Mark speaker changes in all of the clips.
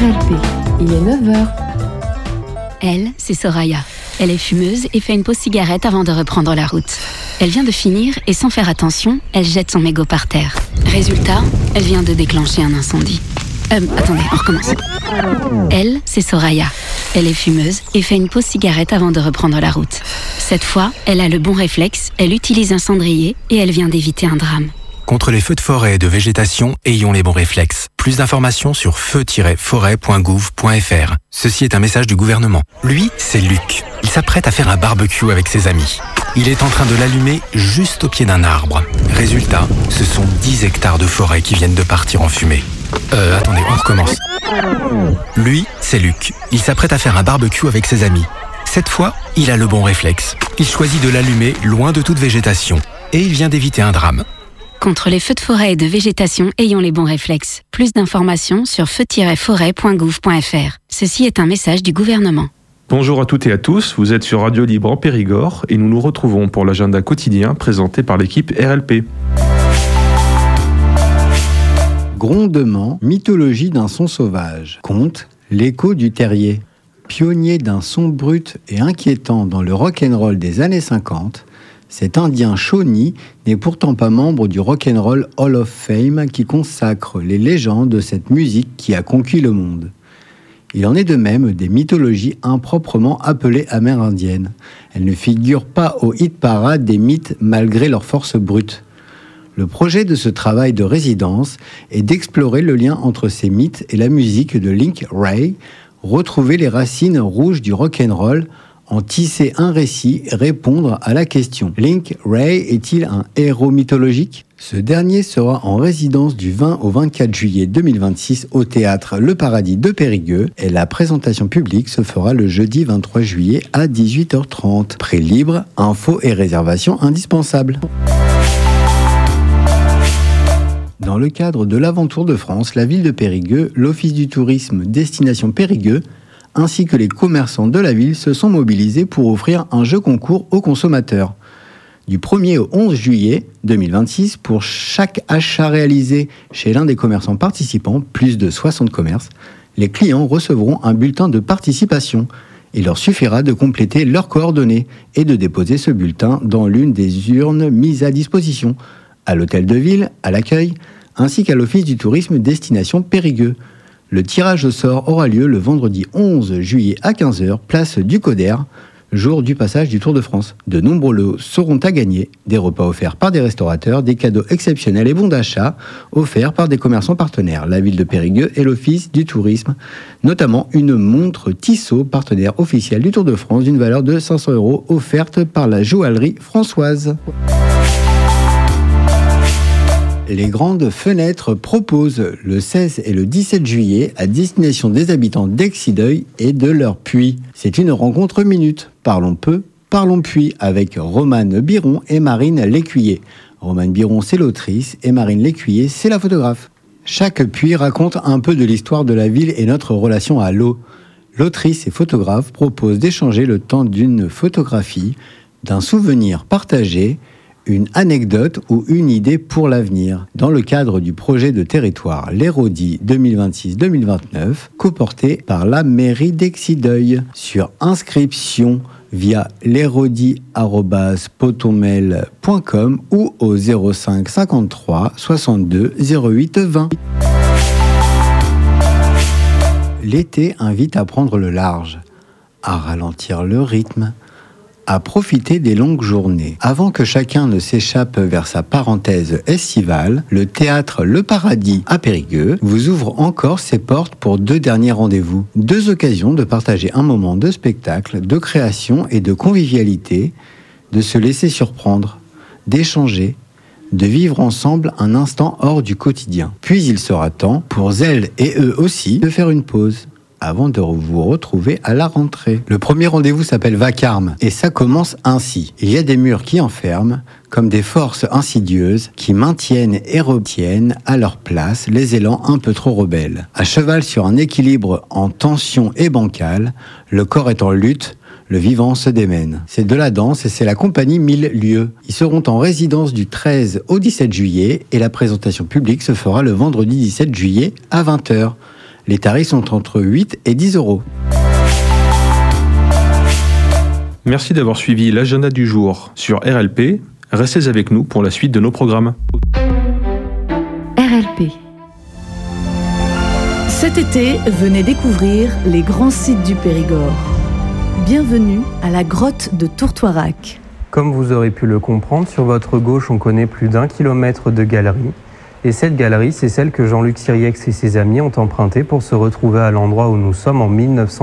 Speaker 1: RLP, il est 9h.
Speaker 2: Elle, c'est Soraya. Elle est fumeuse et fait une pause cigarette avant de reprendre la route. Elle vient de finir et sans faire attention, elle jette son mégot par terre. Résultat, elle vient de déclencher un incendie. Attendez, on recommence. Elle, c'est Soraya. Elle est fumeuse et fait une pause cigarette avant de reprendre la route. Cette fois, elle a le bon réflexe, elle utilise un cendrier et elle vient d'éviter un drame.
Speaker 3: Contre les feux de forêt et de végétation, ayons les bons réflexes. Plus d'informations sur feu-forêt.gouv.fr. Ceci est un message du gouvernement. Lui, c'est Luc. Il s'apprête à faire un barbecue avec ses amis. Il est en train de l'allumer juste au pied d'un arbre. Résultat, ce sont 10 hectares de forêt qui viennent de partir en fumée. Attendez, on recommence. Lui, c'est Luc. Il s'apprête à faire un barbecue avec ses amis. Cette fois, il a le bon réflexe. Il choisit de l'allumer loin de toute végétation. Et il vient d'éviter un drame.
Speaker 2: Contre les feux de forêt et de végétation, ayons les bons réflexes. Plus d'informations sur feu-forêt.gouv.fr. Ceci est un message du gouvernement.
Speaker 4: Bonjour à toutes et à tous, vous êtes sur Radio Libre en Périgord et nous nous retrouvons pour l'agenda quotidien présenté par l'équipe RLP.
Speaker 5: Grondement, mythologie d'un son sauvage. Conte, l'écho du terrier. Pionnier d'un son brut et inquiétant dans le rock'n'roll des années 50, cet Indien Shawnee n'est pourtant pas membre du Rock'n'Roll Hall of Fame qui consacre les légendes de cette musique qui a conquis le monde. Il en est de même des mythologies improprement appelées amérindiennes. Elles ne figurent pas au hit-parade des mythes malgré leur force brute. Le projet de ce travail de résidence est d'explorer le lien entre ces mythes et la musique de Link Wray, retrouver les racines rouges du rock'n'roll, en tisser un récit, répondre à la question. Link Wray est-il un héros mythologique ? Ce dernier sera en résidence du 20 au 24 juillet 2026 au théâtre Le Paradis de Périgueux et la présentation publique se fera le jeudi 23 juillet à 18h30. Prix libre, infos et réservations indispensables. Dans le cadre de l'Aventour de France, la ville de Périgueux, l'Office du tourisme Destination Périgueux, ainsi que les commerçants de la ville se sont mobilisés pour offrir un jeu concours aux consommateurs. Du 1er au 11 juillet 2026, pour chaque achat réalisé chez l'un des commerçants participants, plus de 60 commerces, les clients recevront un bulletin de participation. Il leur suffira de compléter leurs coordonnées et de déposer ce bulletin dans l'une des urnes mises à disposition, à l'hôtel de ville, à l'accueil, ainsi qu'à l'Office du tourisme Destination Périgueux. Le tirage au sort aura lieu le vendredi 11 juillet à 15h, place du Coder, jour du passage du Tour de France. De nombreux lots seront à gagner, des repas offerts par des restaurateurs, des cadeaux exceptionnels et bons d'achat offerts par des commerçants partenaires, la ville de Périgueux et l'Office du tourisme, notamment une montre Tissot, partenaire officiel du Tour de France, d'une valeur de 500 € offerte par la joaillerie Françoise. Les Grandes Fenêtres proposent le 16 et le 17 juillet à destination des habitants d'Excideuil et de leur puits. C'est une rencontre minute. Parlons peu, parlons puits avec Romane Biron et Marine Lécuyer. Romane Biron, c'est l'autrice et Marine Lécuyer, c'est la photographe. Chaque puits raconte un peu de l'histoire de la ville et notre relation à l'eau. L'autrice et photographe propose d'échanger le temps d'une photographie, d'un souvenir partagé, une anecdote ou une idée pour l'avenir, dans le cadre du projet de territoire l'Hérodie 2026-2029, coporté par la mairie d'Excideuil. Sur inscription via l'hérodie@potonmail.com ou au 05 53 62 08 20. L'été invite à prendre le large, à ralentir le rythme, à profiter des longues journées. Avant que chacun ne s'échappe vers sa parenthèse estivale, le théâtre Le Paradis à Périgueux vous ouvre encore ses portes pour 2 derniers rendez-vous. 2 occasions de partager un moment de spectacle, de création et de convivialité, de se laisser surprendre, d'échanger, de vivre ensemble un instant hors du quotidien. Puis il sera temps, pour elles et eux aussi, de faire une pause, avant de vous retrouver à la rentrée. Le premier rendez-vous s'appelle Vacarme, et ça commence ainsi. Il y a des murs qui enferment, comme des forces insidieuses qui maintiennent et retiennent à leur place les élans un peu trop rebelles. À cheval sur un équilibre en tension et bancal, le corps est en lutte, le vivant se démène. C'est de la danse et c'est la compagnie 1000 lieues. Ils seront en résidence du 13 au 17 juillet et la présentation publique se fera le vendredi 17 juillet à 20h. Les tarifs sont entre 8 et 10 euros.
Speaker 4: Merci d'avoir suivi l'agenda du jour sur RLP. Restez avec nous pour la suite de nos programmes.
Speaker 1: RLP. Cet été, venez découvrir les grands sites du Périgord. Bienvenue à la grotte de Tourtoirac.
Speaker 6: Comme vous aurez pu le comprendre, sur votre gauche, on connaît plus d'1 kilomètre de galerie. Et cette galerie, c'est celle que Jean-Luc Siriex et ses amis ont empruntée pour se retrouver à l'endroit où nous sommes en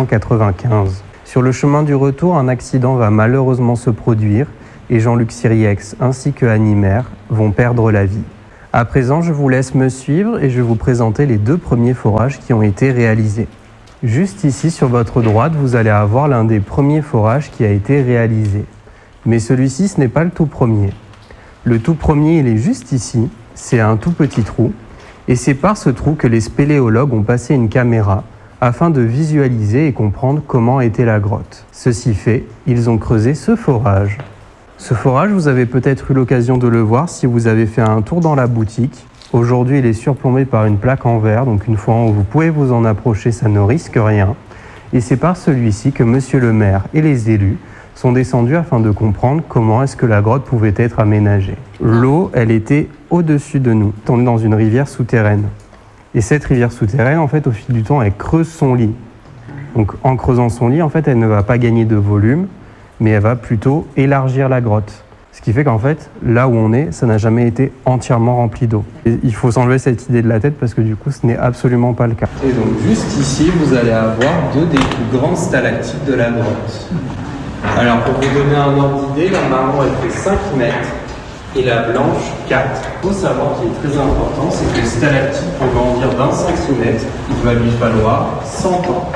Speaker 6: 1995. Sur le chemin du retour, un accident va malheureusement se produire et Jean-Luc Siriex ainsi que Annie Maire vont perdre la vie. À présent, je vous laisse me suivre et je vais vous présenter les 2 premiers forages qui ont été réalisés. Juste ici, sur votre droite, vous allez avoir l'un des premiers forages qui a été réalisé. Mais celui-ci, ce n'est pas le tout premier. Le tout premier, il est juste ici, c'est un tout petit trou. Et c'est par ce trou que les spéléologues ont passé une caméra afin de visualiser et comprendre comment était la grotte. Ceci fait, ils ont creusé ce forage. Ce forage, vous avez peut-être eu l'occasion de le voir si vous avez fait un tour dans la boutique. Aujourd'hui, il est surplombé par une plaque en verre, donc une fois en haut, vous pouvez vous en approcher, ça ne risque rien. Et c'est par celui-ci que monsieur le maire et les élus sont descendus afin de comprendre comment est-ce que la grotte pouvait être aménagée. L'eau, elle était au-dessus de nous. On est dans une rivière souterraine. Et cette rivière souterraine, en fait, au fil du temps, elle creuse son lit. Donc, en creusant son lit, en fait, elle ne va pas gagner de volume, mais elle va plutôt élargir la grotte. Ce qui fait qu'en fait, là où on est, ça n'a jamais été entièrement rempli d'eau. Et il faut s'enlever cette idée de la tête parce que du coup, ce n'est absolument pas le cas. Et donc, juste ici, vous allez avoir 2 des plus grandes stalactites de la grotte. Alors, pour vous donner un ordre d'idée, la marron, elle fait 5 mètres. Et la blanche, 4. Il faut savoir qu'il est très important, c'est que les stalactites, pour grandir d'1 centimètre, il va lui falloir 100 ans.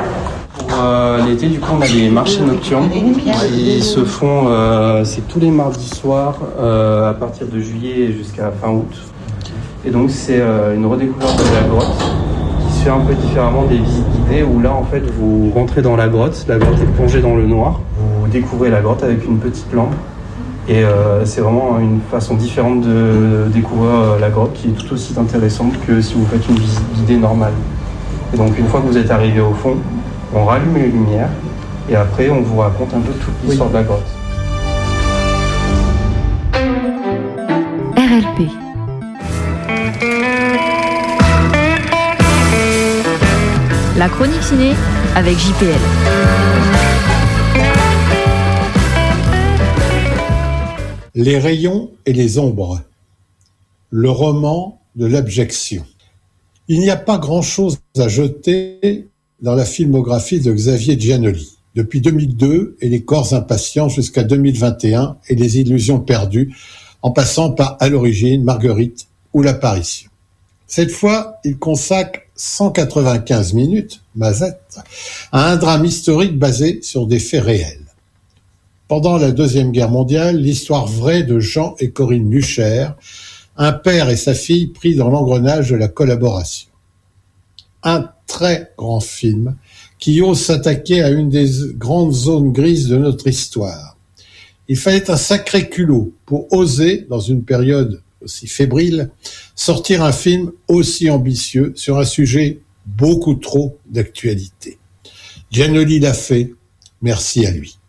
Speaker 6: Pour l'été, du coup, on a des marchés nocturnes. Ils se font, c'est tous les mardis soirs, à partir de juillet jusqu'à fin août. Et donc, c'est une redécouverte de la grotte qui se fait un peu différemment des visites guidées où là, en fait, vous rentrez dans la grotte est plongée dans le noir. Vous découvrez la grotte avec une petite lampe. Et c'est vraiment une façon différente de découvrir la grotte qui est tout aussi intéressante que si vous faites une visite guidée normale. Et donc une fois que vous êtes arrivé au fond, on rallume les lumières et après on vous raconte un peu toute l'histoire de la grotte.
Speaker 1: RLP. La chronique ciné avec JPL.
Speaker 7: Les rayons et les ombres. Le roman de l'abjection. Il n'y a pas grand-chose à jeter dans la filmographie de Xavier Giannoli. Depuis 2002 et Les corps impatients jusqu'à 2021 et Les illusions perdues, en passant par À l'origine, Marguerite ou L'Apparition. Cette fois, il consacre 195 minutes, Mazette, à un drame historique basé sur des faits réels. Pendant la Deuxième Guerre mondiale, l'histoire vraie de Jean et Corinne Lucher, un père et sa fille pris dans l'engrenage de la collaboration. Un très grand film qui ose s'attaquer à une des grandes zones grises de notre histoire. Il fallait un sacré culot pour oser, dans une période aussi fébrile, sortir un film aussi ambitieux sur un sujet beaucoup trop d'actualité. Giannoli l'a fait, merci à lui.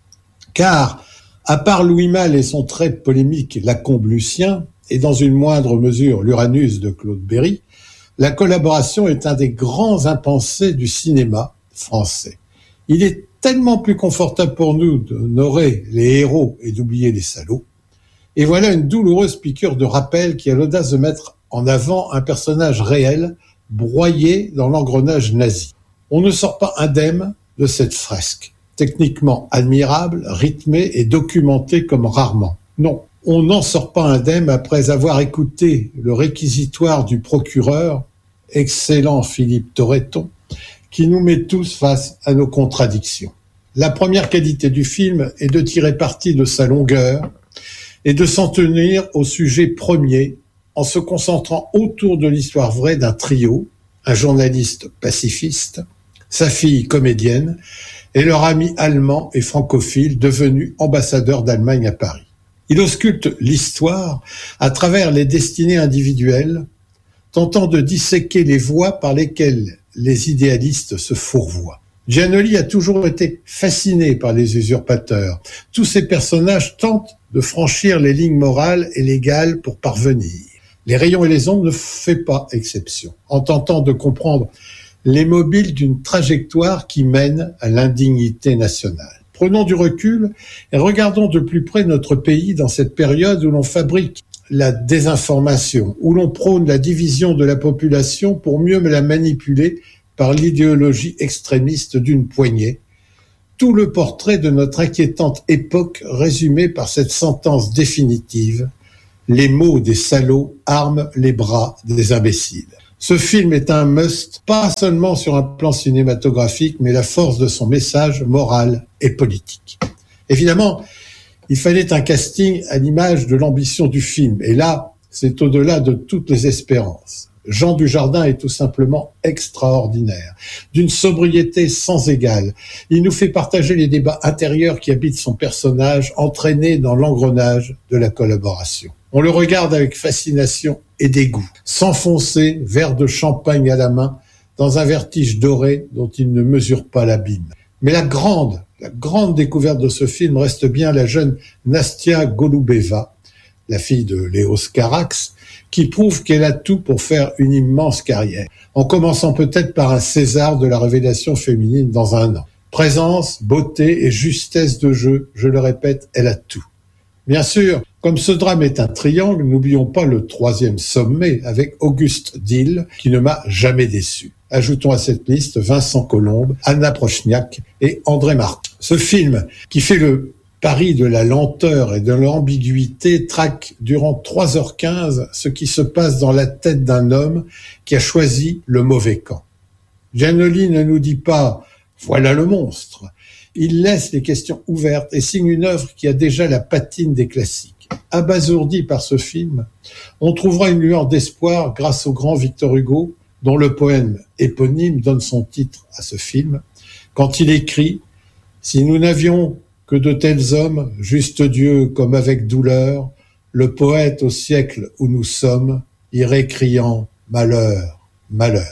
Speaker 7: Car, à part Louis Malle et son trait polémique Lacombe Lucien, et dans une moindre mesure l'Uranus de Claude Berry, la collaboration est un des grands impensés du cinéma français. Il est tellement plus confortable pour nous d'honorer les héros et d'oublier les salauds. Et voilà une douloureuse piqûre de rappel qui a l'audace de mettre en avant un personnage réel broyé dans l'engrenage nazi. On ne sort pas indemne de cette fresque. Techniquement admirable, rythmée et documentée comme rarement. Non, on n'en sort pas indemne après avoir écouté le réquisitoire du procureur, excellent Philippe Torreton, qui nous met tous face à nos contradictions. La première qualité du film est de tirer parti de sa longueur et de s'en tenir au sujet premier en se concentrant autour de l'histoire vraie d'un trio, un journaliste pacifiste, sa fille comédienne, et leur ami allemand et francophile devenu ambassadeur d'Allemagne à Paris. Il ausculte l'histoire à travers les destinées individuelles, tentant de disséquer les voies par lesquelles les idéalistes se fourvoient. Giannoli a toujours été fasciné par les usurpateurs. Tous ces personnages tentent de franchir les lignes morales et légales pour parvenir. Les rayons et les ombres ne fait pas exception, en tentant de comprendre les mobiles d'une trajectoire qui mène à l'indignité nationale. Prenons du recul et regardons de plus près notre pays dans cette période où l'on fabrique la désinformation, où l'on prône la division de la population pour mieux la manipuler par l'idéologie extrémiste d'une poignée. Tout le portrait de notre inquiétante époque résumé par cette sentence définitive: les mots des salauds arment les bras des imbéciles. Ce film est un must, pas seulement sur un plan cinématographique, mais la force de son message moral et politique. Évidemment, il fallait un casting à l'image de l'ambition du film. Et là, c'est au-delà de toutes les espérances. Jean Dujardin est tout simplement extraordinaire, d'une sobriété sans égale. Il nous fait partager les débats intérieurs qui habitent son personnage, entraîné dans l'engrenage de la collaboration. On le regarde avec fascination et dégoût, s'enfoncer, verre de champagne à la main, dans un vertige doré dont il ne mesure pas l'abîme. Mais la grande découverte de ce film reste bien la jeune Nastia Golubeva, la fille de Léos Carax, qui prouve qu'elle a tout pour faire une immense carrière, en commençant peut-être par un César de la révélation féminine dans un an. Présence, beauté et justesse de jeu, je le répète, elle a tout. Bien sûr, comme ce drame est un triangle, n'oublions pas le troisième sommet avec Auguste Dil, qui ne m'a jamais déçu. Ajoutons à cette liste Vincent Colombe, Anna Prochniak et André Martin. Ce film, qui fait le pari de la lenteur et de l'ambiguïté, traque durant 3h15 ce qui se passe dans la tête d'un homme qui a choisi le mauvais camp. Giannoli ne nous dit pas « voilà le monstre ». Il laisse les questions ouvertes et signe une œuvre qui a déjà la patine des classiques. Abasourdi par ce film, on trouvera une lueur d'espoir grâce au grand Victor Hugo, dont le poème éponyme donne son titre à ce film, quand il écrit « Si nous n'avions que de tels hommes, juste Dieu comme avec douleur, le poète au siècle où nous sommes irait criant « Malheur, malheur ».